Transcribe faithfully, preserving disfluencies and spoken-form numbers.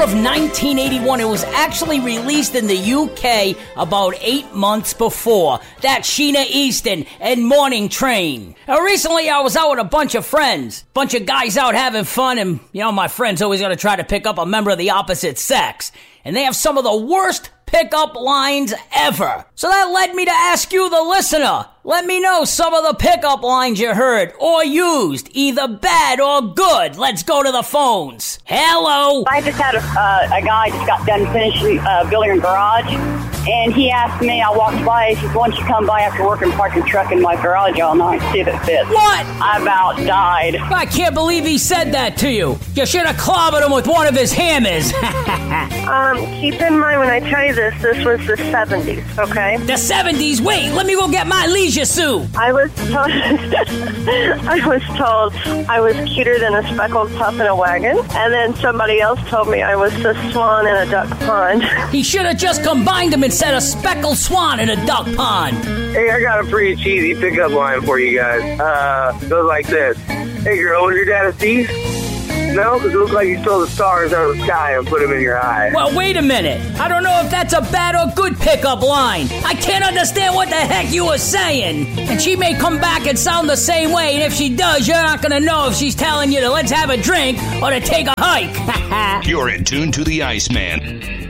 of nineteen eighty-one. It was actually released in the U K about eight months before. That's Sheena Easton and Morning Train. Now, recently I was out with a bunch of friends. Bunch of guys out having fun, and, you know, my friend's always going to try to pick up a member of the opposite sex. And they have some of the worst pickup lines ever. So that led me to ask you, the listener. Let me know some of the pickup lines you heard or used, either bad or good. Let's go to the phones. Hello. I just had a, uh, a guy just got done finishing uh, building a garage, and he asked me, I walked by, he says, why don't you come by after work and park your truck in my garage all night, see if it fits. What? I about died. I can't believe he said that to you. You should have clobbered him with one of his hammers. um, keep in mind when I tell you this, this was the seventies, okay? The seventies? Wait, let me go get my leisure suit. I was told, I was told I was cuter than a speckled pup in a wagon, and then somebody else told me I was the swan in a duck pond. He should have just combined them and said a speckled swan in a duck pond. Hey, I got a pretty cheesy pickup line for you guys. Uh, goes like this. Hey, girl, was your dad a thief? No, because it looks like you stole the stars out of the sky and put them in your eye. Well, wait a minute. I don't know if that's a bad or good pickup line. I can't understand what the heck you were saying. And she may come back and sound the same way, and if she does, you're not going to know if she's telling you to let's have a drink or to take a hike. You're in tune to the Iceman.